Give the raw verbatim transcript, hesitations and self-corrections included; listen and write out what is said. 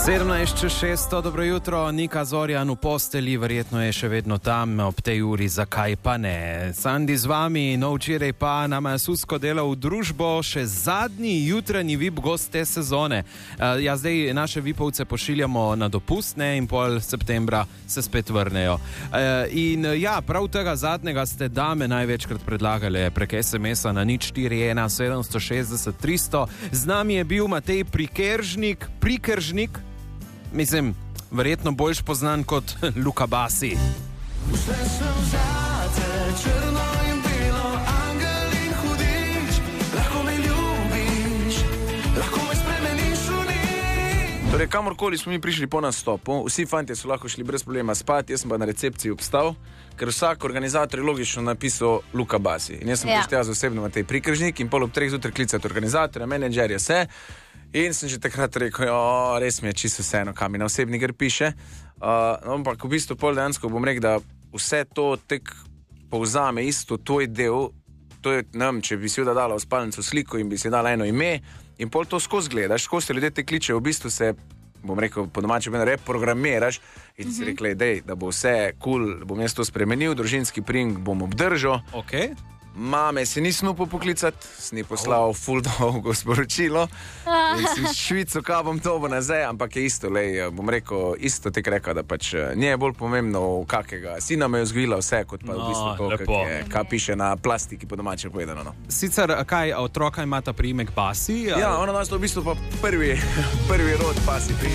sedemnajst čez šest, dobro jutro, Nika Zorjan v posteli, verjetno je še vedno tam ob tej uri, zakaj pa ne. Sandi z vami, no včeraj pa nama je Susko delal v družbo, še zadnji jutranji V I P gost te sezone. Uh, ja, zdaj naše vipovce pošiljamo na dopust, ne, in pol septembra se spet vrnejo. Uh, in ja, prav tega zadnjega ste dame največkrat predlagali prek es em es-a na nič štiri ena sedem šestdeset tristo. Z nami je bil Matej Prikeržnik, Prikeržnik, mislim, verjetno boljš poznan kot Luka Basi. Vse sem zate, črno in belo, angel in hudič, lahko me ljubiš, lahko me spremeniš v nič. Torej, kamorkoli smo mi prišli po nastopu, vsi fantje so lahko šli brez problema spati, jaz sem pa na recepciji obstal, ker vsak organizator je logično napisal Luka Basi. In jaz sem ja. prištel osebno Matej Prikeržnik in pol ob treh zjutraj klicati organizatorja, menedžerja, vse. In sem že takrat rekel, jo, res mi je čisto vseeno, kam mi na osebni gr piše. Uh, ampak v bistvu pol dejansko bom rekel, da vse to tek povzame isto tvoj del, to je nam, če bi si da dala v spalnico sliko in bi si dala eno ime in pol to skozi gledaš, skozi te ljudje te kličejo, v bistvu se, bom rekel, po domače meni reprogramiraš in si rekla, dej, da bo vse cool, bom jaz to spremenil, družinski pring bom obdržal. Okay. Mame se nisem upal poklicati, sem ji poslal ful dolgo sporočilo in si švico, kaj bom to bo nazaj, ampak je isto, lej, bom rekel, isto tek rekel, da pač nje je bolj pomembno, kakega sina me je vzgojila vse, kot pa no, v bistvu to, kak je, kaj piše na plastiki, po domače povedano. No. Sicer, kaj, otroka imata priimek Basi? Ja, ona nas to v bistvu pa prvi, prvi rod Basi priimek.